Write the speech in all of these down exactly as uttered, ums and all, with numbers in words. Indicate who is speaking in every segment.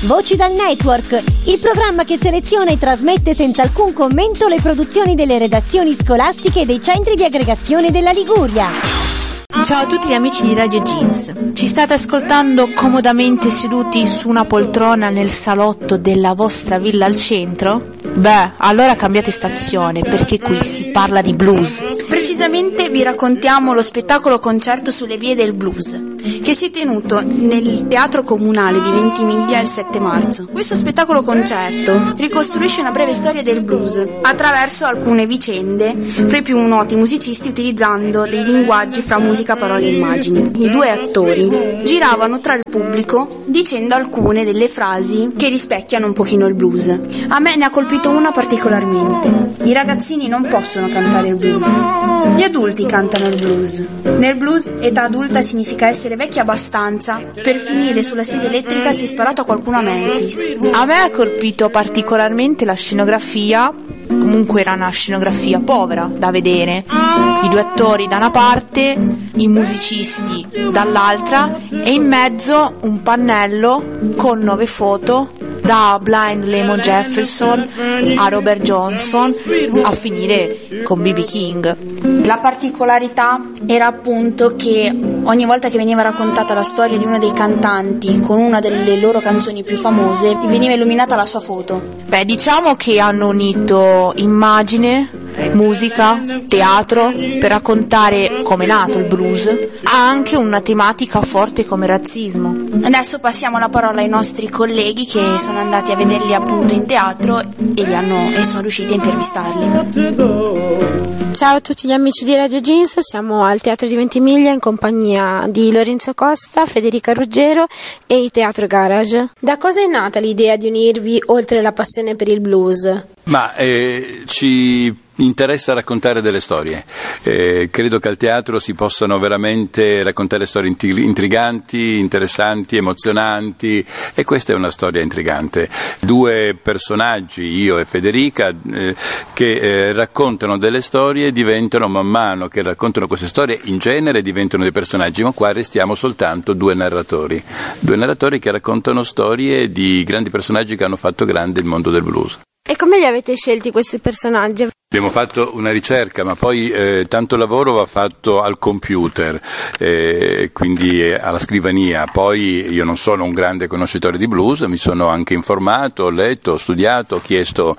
Speaker 1: Voci dal Network, il programma che seleziona e trasmette senza alcun commento le produzioni delle redazioni scolastiche e dei centri di aggregazione della Liguria.
Speaker 2: Ciao a tutti gli amici di Radio Jeans. Ci state ascoltando comodamente seduti su una poltrona nel salotto della vostra villa al centro? Beh, allora cambiate stazione, perché qui si parla di blues.
Speaker 3: Precisamente vi raccontiamo lo spettacolo concerto sulle vie del blues, che si è tenuto nel Teatro Comunale di Ventimiglia il sette marzo. Questo spettacolo concerto ricostruisce una breve storia del blues attraverso alcune vicende fra i più noti musicisti, utilizzando dei linguaggi fra musica, parole e immagini. I due attori giravano tra il pubblico dicendo alcune delle frasi che rispecchiano un pochino il blues. A me ne ha colpito una particolarmente. I ragazzini non possono cantare il blues, gli adulti cantano il blues. Nel blues età adulta significa essere vecchi abbastanza per finire sulla sedia elettrica se sparato a qualcuno a Memphis.
Speaker 2: A me ha colpito particolarmente la scenografia. Comunque era una scenografia povera da vedere, i due attori da una parte, i musicisti dall'altra e in mezzo un pannello con nove foto, da Blind Lemon Jefferson a Robert Johnson a finire con B B King.
Speaker 3: La particolarità era appunto che ogni volta che veniva raccontata la storia di uno dei cantanti con una delle loro canzoni più famose veniva illuminata la sua foto.
Speaker 2: Beh, diciamo che hanno unito immagine, musica, teatro per raccontare come è nato il blues. Ha anche una tematica forte come razzismo.
Speaker 3: Adesso passiamo la parola ai nostri colleghi che sono andati a vederli appunto in teatro e, li hanno, e sono riusciti a intervistarli.
Speaker 4: Ciao a tutti gli amici di Radio Jeans, siamo al Teatro di Ventimiglia in compagnia di Lorenzo Costa, Federica Ruggero e il Teatro Garage. Da cosa è nata l'idea di unirvi oltre la passione per il blues?
Speaker 5: Ma eh, ci interessa raccontare delle storie. Eh, credo che al teatro si possano veramente raccontare storie intriganti, interessanti, emozionanti, e questa è una storia intrigante. Due personaggi, io e Federica, eh, che eh, raccontano delle storie, diventano man mano che raccontano queste storie, in genere diventano dei personaggi, ma qua restiamo soltanto due narratori, due narratori che raccontano storie di grandi personaggi che hanno fatto grande il mondo del blues.
Speaker 4: E come li avete scelti questi personaggi?
Speaker 5: Abbiamo fatto una ricerca, ma poi eh, tanto lavoro va fatto al computer, eh, quindi eh, alla scrivania. Poi io non sono un grande conoscitore di blues, mi sono anche informato, ho letto, ho studiato, ho chiesto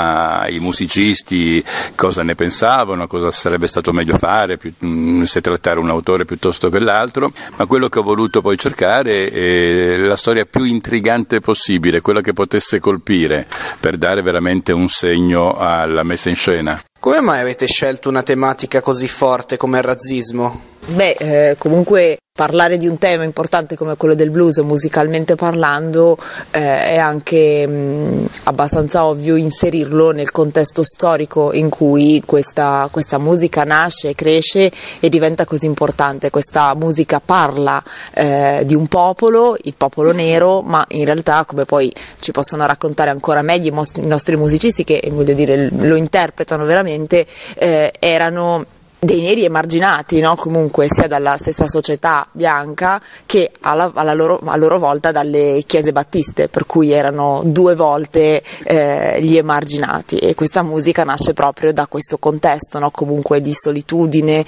Speaker 5: ai musicisti cosa ne pensavano, cosa sarebbe stato meglio fare, più, mh, se trattare un autore piuttosto che l'altro, ma quello che ho voluto poi cercare è la storia più intrigante possibile, quella che potesse colpire, per dare veramente un segno alla messa in scena.
Speaker 6: Come mai avete scelto una tematica così forte come il razzismo?
Speaker 7: Beh, eh, comunque parlare di un tema importante come quello del blues, musicalmente parlando, eh, è anche mh, abbastanza ovvio inserirlo nel contesto storico in cui questa, questa musica nasce, cresce e diventa così importante. Questa musica parla eh, di un popolo, il popolo nero, ma in realtà, come poi ci possono raccontare ancora meglio i, most- i nostri musicisti che, voglio dire, lo interpretano veramente, eh, erano dei neri emarginati, no? Comunque sia dalla stessa società bianca che alla, alla loro, a loro volta dalle chiese battiste, per cui erano due volte eh, gli emarginati, e questa musica nasce proprio da questo contesto, no? Comunque di solitudine,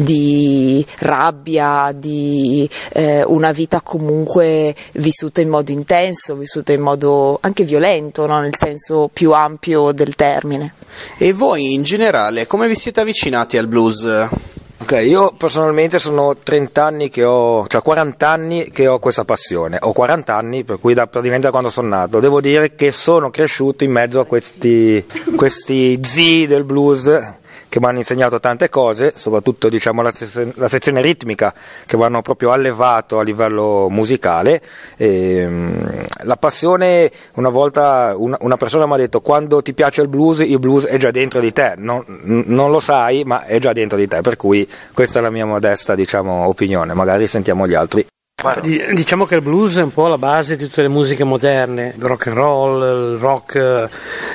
Speaker 7: di rabbia, di eh, una vita comunque vissuta in modo intenso, vissuta in modo anche violento, no? Nel senso più ampio del termine.
Speaker 6: E voi in generale come vi siete avvicinati al blues?
Speaker 8: Ok, io personalmente sono trenta anni che ho, cioè quaranta anni che ho questa passione, ho quaranta anni, per cui da, praticamente da quando sono nato. Devo dire che sono cresciuto in mezzo a questi, questi zii del blues che mi hanno insegnato tante cose, soprattutto diciamo la, se- la sezione ritmica, che mi hanno proprio allevato a livello musicale. E, mh, la passione, una volta una, una persona mi ha detto: quando ti piace il blues, il blues è già dentro di te, non, non lo sai, ma è già dentro di te, per cui questa è la mia modesta, diciamo, opinione, magari sentiamo gli altri.
Speaker 9: Diciamo che il blues è un po' la base di tutte le musiche moderne, il rock and roll, il rock,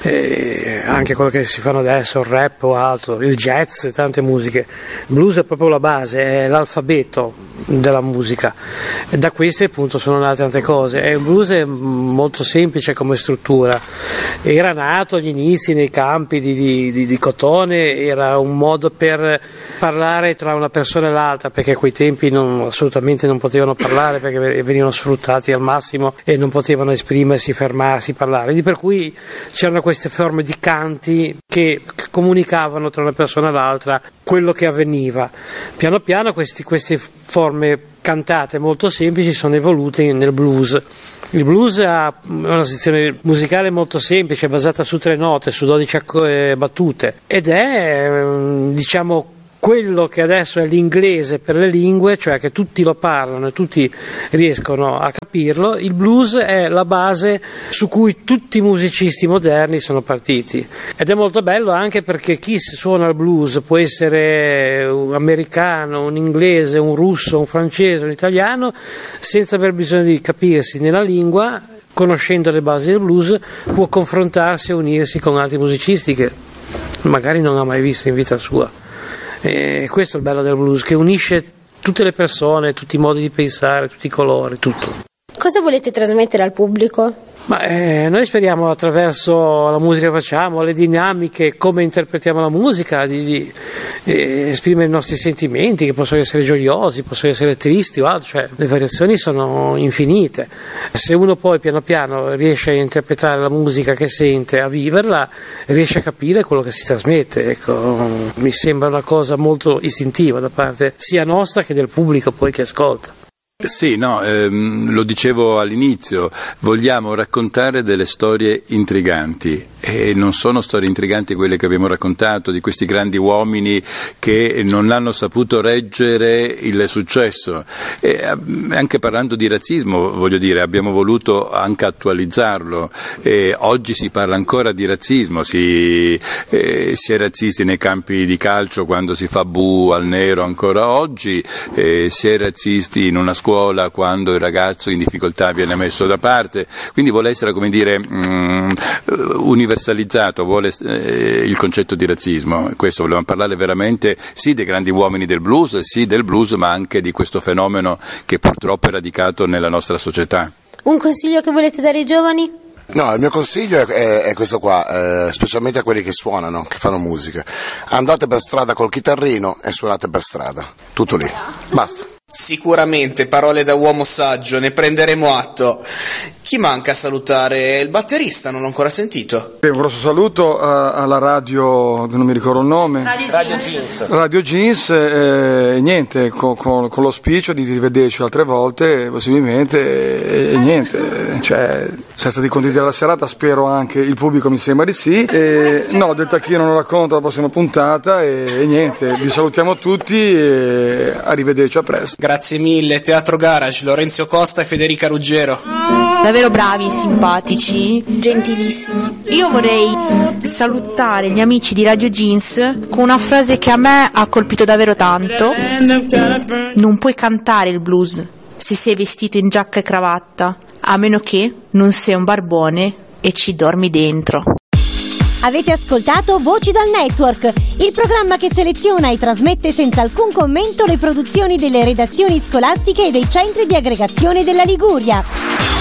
Speaker 9: eh, anche quello che si fanno adesso, il rap o altro, il jazz, tante musiche. Il blues è proprio la base, è l'alfabeto, della musica. Da queste appunto sono nate tante cose. E il blues è molto semplice come struttura, era nato agli inizi nei campi di, di, di, di cotone, era un modo per parlare tra una persona e l'altra, perché a quei tempi non, assolutamente non potevano parlare perché venivano sfruttati al massimo e non potevano esprimersi, fermarsi, parlare, di per cui c'erano queste forme di canti che comunicavano tra una persona e l'altra quello che avveniva. Piano piano questi, queste forme cantate molto semplici sono evolute nel blues. Il blues ha una sezione musicale molto semplice, basata su tre note, su dodici battute, ed è, diciamo, quello che adesso è l'inglese per le lingue, cioè che tutti lo parlano e tutti riescono a capirlo. Il blues è la base su cui tutti i musicisti moderni sono partiti, ed è molto bello anche perché chi suona il blues può essere un americano, un inglese, un russo, un francese, un italiano, senza aver bisogno di capirsi nella lingua. Conoscendo le basi del blues può confrontarsi e unirsi con altri musicisti che magari non ha mai visto in vita sua. E questo è il bello del blues, che unisce tutte le persone, tutti i modi di pensare, tutti i colori, tutto.
Speaker 4: Cosa volete trasmettere al pubblico?
Speaker 9: Ma eh, noi speriamo, attraverso la musica che facciamo, le dinamiche, come interpretiamo la musica, di, di eh, esprimere i nostri sentimenti, che possono essere gioiosi, possono essere tristi o altro, cioè le variazioni sono infinite. Se uno poi piano piano riesce a interpretare la musica che sente, a viverla, riesce a capire quello che si trasmette. Ecco, mi sembra una cosa molto istintiva da parte sia nostra che del pubblico poi che ascolta.
Speaker 5: Sì, no, ehm, lo dicevo all'inizio, vogliamo raccontare delle storie intriganti, e non sono storie intriganti quelle che abbiamo raccontato di questi grandi uomini che non hanno saputo reggere il successo. E anche parlando di razzismo, voglio dire, abbiamo voluto anche attualizzarlo, e oggi si parla ancora di razzismo, si, eh, si è razzisti nei campi di calcio quando si fa bu al nero ancora oggi, eh, si è razzisti in una scuola quando il ragazzo in difficoltà viene messo da parte, quindi vuole essere, come dire, mh, universalizzato, vuole eh, il concetto di razzismo. Questo volevamo parlare veramente sì dei grandi uomini del blues, sì del blues, ma anche di questo fenomeno che purtroppo è radicato nella nostra società.
Speaker 4: Un consiglio che volete dare ai giovani?
Speaker 10: No, il mio consiglio è, è, è questo qua, eh, specialmente a quelli che suonano, che fanno musica. Andate per strada col chitarrino e suonate per strada, tutto lì, basta.
Speaker 6: Sicuramente, parole da uomo saggio, ne prenderemo atto. Chi manca a salutare? Il batterista, non l'ho ancora sentito.
Speaker 11: Un grosso saluto a, alla radio, non mi ricordo il nome.
Speaker 6: Radio, Radio Jeans.
Speaker 11: Radio Jeans, e eh, niente, con, con, con l'auspicio di rivederci altre volte, possibilmente, e, e niente. Cioè, siamo stati contenti della serata, spero anche il pubblico, mi sembra di sì. E, no, del tacchino non racconto la prossima puntata, e, e niente, vi salutiamo tutti e arrivederci, a presto.
Speaker 6: Grazie mille, Teatro Garage, Lorenzo Costa e Federica Ruggero.
Speaker 2: Davvero bravi, simpatici,
Speaker 3: gentilissimi.
Speaker 2: Io vorrei salutare gli amici di Radio Jeans con una frase che a me ha colpito davvero tanto. Non puoi cantare il blues se sei vestito in giacca e cravatta, a meno che non sei un barbone e ci dormi dentro.
Speaker 1: Avete ascoltato Voci dal Network, il programma che seleziona e trasmette senza alcun commento le produzioni delle redazioni scolastiche e dei centri di aggregazione della Liguria.